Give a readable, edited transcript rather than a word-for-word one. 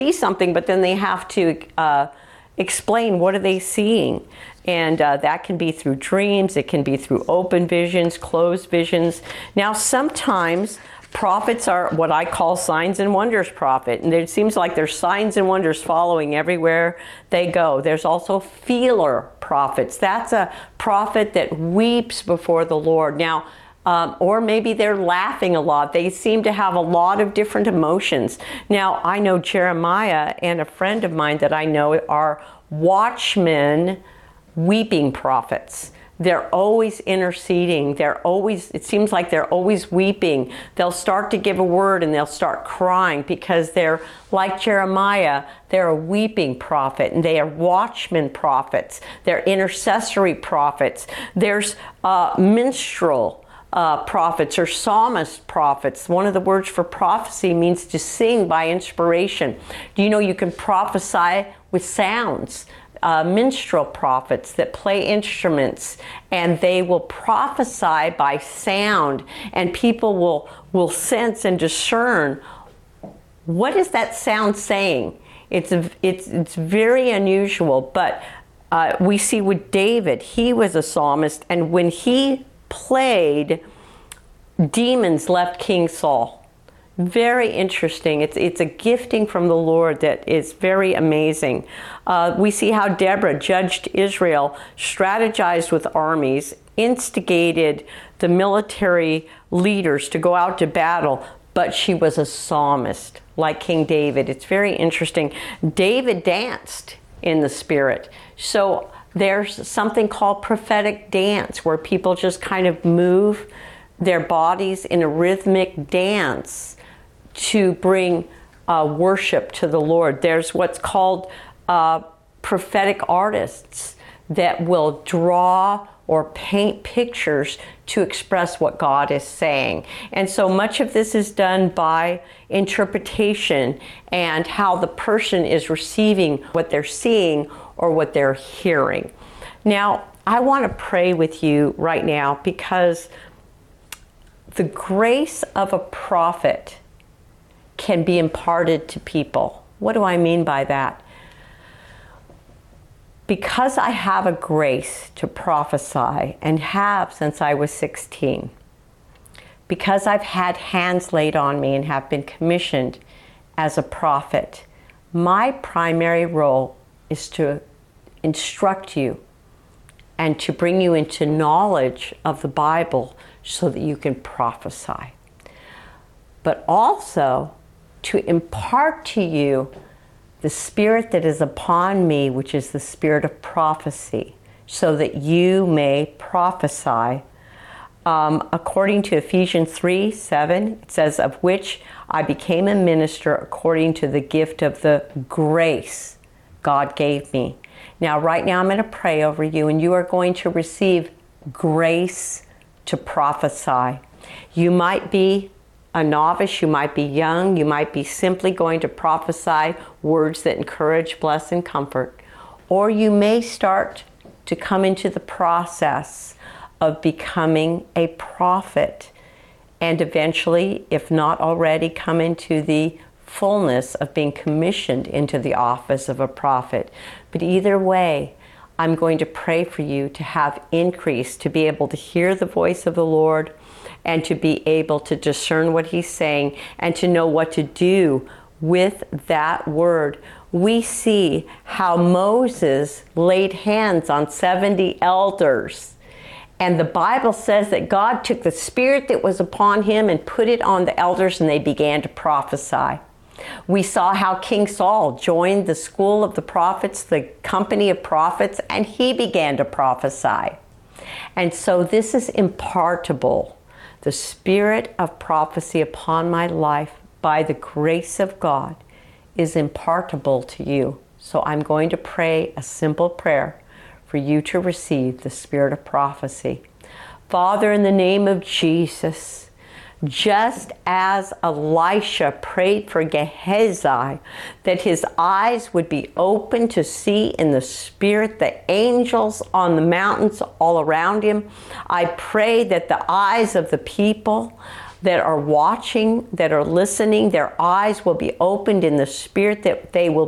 see something, but then they have to explain what are they seeing. And that can be through dreams, it can be through open visions, closed visions. Now, sometimes prophets are what I call signs and wonders prophet. And it seems like there's signs and wonders following everywhere they go. There's also feeler prophets. That's a prophet that weeps before the Lord. Now, or maybe they're laughing a lot. They seem to have a lot of different emotions. Now, I know Jeremiah and a friend of mine that I know are watchmen, weeping prophets. They're always interceding. It seems like they're always weeping. They'll start to give a word and they'll start crying because they're like Jeremiah. They're a weeping prophet, and they are watchmen prophets. They're intercessory prophets. There's minstrel prophets or psalmist prophets. One of the words for prophecy means to sing by inspiration. Do you know you can prophesy with sounds? Minstrel prophets that play instruments, and they will prophesy by sound, and people will sense and discern what is that sound saying. It's very unusual, but we see with David, he was a psalmist, and when he played, demons left King Saul. Very interesting. It's a gifting from the Lord that is very amazing. We see how Deborah judged Israel, strategized with armies, instigated the military leaders to go out to battle, but she was a psalmist like King David. It's very interesting. David danced in the Spirit. So there's something called prophetic dance where people just kind of move their bodies in a rhythmic dance to bring worship to the Lord. There's what's called prophetic artists that will draw or paint pictures to express what God is saying. And so much of this is done by interpretation and how the person is receiving what they're seeing or what they're hearing. Now, I want to pray with you right now because the grace of a prophet can be imparted to people. What do I mean by that? Because I have a grace to prophesy and have since I was 16, because I've had hands laid on me and have been commissioned as a prophet, my primary role is to instruct you and to bring you into knowledge of the Bible so that you can prophesy. But also to impart to you the Spirit that is upon me, which is the Spirit of prophecy, so that you may prophesy. According to Ephesians 3:7, it says, of which I became a minister according to the gift of the grace God gave me. Now, right now I'm going to pray over you, and you are going to receive grace to prophesy. You might be a novice, you might be young, you might be simply going to prophesy words that encourage, bless, and comfort. Or you may start to come into the process of becoming a prophet and eventually, if not already, come into the fullness of being commissioned into the office of a prophet. But either way, I'm going to pray for you to have increase, to be able to hear the voice of the Lord and to be able to discern what He's saying and to know what to do with that word. We see how Moses laid hands on 70 elders. And the Bible says that God took the Spirit that was upon him and put it on the elders, and they began to prophesy. We saw how King Saul joined the school of the prophets, the company of prophets, and he began to prophesy. And so this is impartable. The spirit of prophecy upon my life by the grace of God is impartable to you. So I'm going to pray a simple prayer for you to receive the spirit of prophecy. Father, in the name of Jesus, just as Elisha prayed for Gehazi, that his eyes would be open to see in the Spirit the angels on the mountains all around him, I pray that the eyes of the people that are watching, that are listening, their eyes will be opened in the spirit, that they will